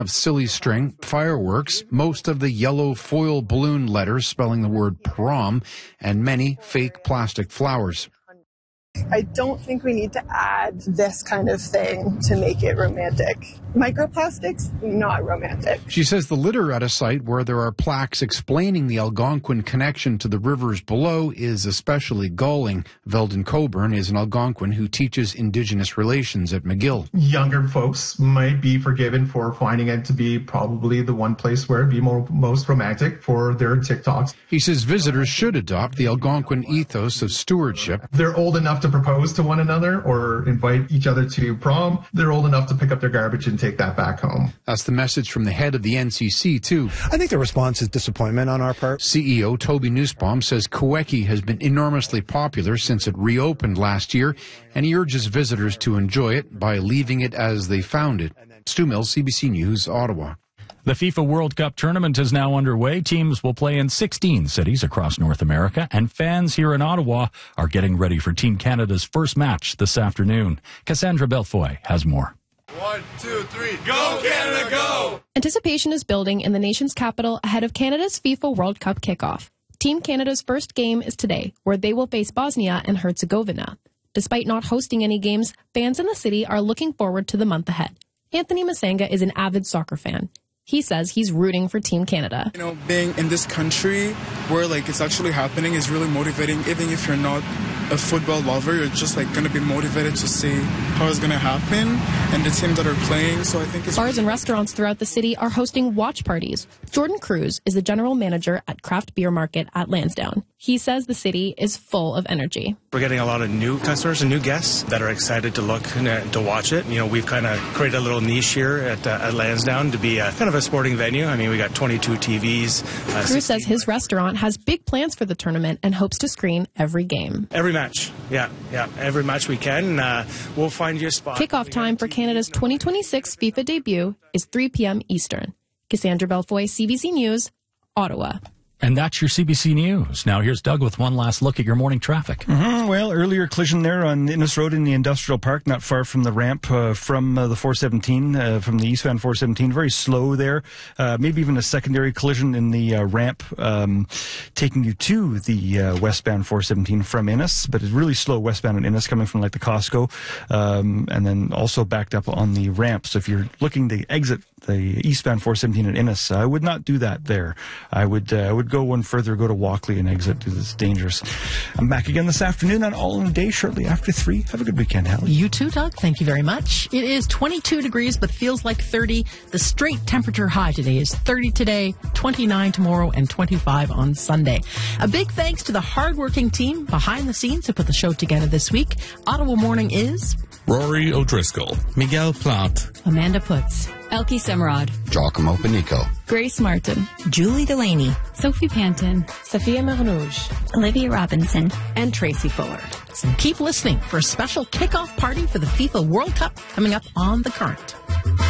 of silly string, fireworks, most of the yellow foil balloon letters spelling the word prom, and many fake plastic flowers. I don't think we need to add this kind of thing to make it romantic. Microplastics, not romantic. She says the litter at a site where there are plaques explaining the Algonquin connection to the rivers below is especially galling. Veldon Coburn is an Algonquin who teaches Indigenous relations at McGill. Younger folks might be forgiven for finding it to be probably the one place where it'd be most romantic for their TikToks. He says visitors should adopt the Algonquin ethos of stewardship. They're old enough to propose to one another or invite each other to prom. They're old enough to pick up their garbage and take that back home. That's the message from the head of the NCC, too. I think the response is disappointment on our part. CEO Toby Nussbaum says Kweki has been enormously popular since it reopened last year, and he urges visitors to enjoy it by leaving it as they found it. Stu Mills, CBC News, Ottawa. The FIFA World Cup tournament is now underway. Teams will play in 16 cities across North America, and fans here in Ottawa are getting ready for Team Canada's first match this afternoon. Cassandra Belfoy has more. 1, 2, 3, go Canada, go! Anticipation is building in the nation's capital ahead of Canada's FIFA World Cup kickoff. Team Canada's first game is today, where they will face Bosnia and Herzegovina. Despite not hosting any games, fans in the city are looking forward to the month ahead. Anthony Masanga is an avid soccer fan. He says he's rooting for Team Canada. You know, being in this country where it's actually happening is really motivating. Even if you're not a football lover, you're just going to be motivated to see how it's going to happen and the teams that are playing. So I think it's bars and restaurants throughout the city are hosting watch parties. Jordan Cruz is the general manager at Craft Beer Market at Lansdowne. He says the city is full of energy. We're getting a lot of new customers and new guests that are excited to look and to watch it. You know, we've kind of created a little niche here at Lansdowne to be kind of a sporting venue. I mean, we got 22 TVs. Cruz says his restaurant has big plans for the tournament and hopes to screen every game. Every match. Yeah. Every match we can. We'll find you a spot. Kickoff time for Canada's 2026 FIFA debut is 3 p.m. Eastern. Cassandra Belfoy, CBC News, Ottawa. And that's your CBC News. Now here's Doug with one last look at your morning traffic. Well, earlier collision there on Innes Road in the Industrial Park, not far from the ramp from the 417, from the eastbound 417. Very slow there. Maybe even a secondary collision in the ramp taking you to the westbound 417 from Innes, but it's really slow westbound in Innes coming from the Costco, and then also backed up on the ramp. So if you're looking to exit the eastbound 417 at Innes, I would not do that there. I would go one further, go to Walkley and exit because it's dangerous. I'm back again this afternoon on All in a Day shortly after 3. Have a good weekend, Hallie. You too, Doug. Thank you very much. It is 22 degrees, but feels like 30. The straight temperature high today is 30 today, 29 tomorrow, and 25 on Sunday. A big thanks to the hardworking team behind the scenes who put the show together this week. Ottawa Morning is Rory O'Driscoll, Miguel Plant, Amanda Putz, Elke Semrod, Giacomo Panico, Grace Martin, Julie Delaney, Sophie Panton, Sophia Marnouge, Olivia Robinson, and Tracy Fuller. So keep listening for a special kickoff party for the FIFA World Cup coming up on The Current.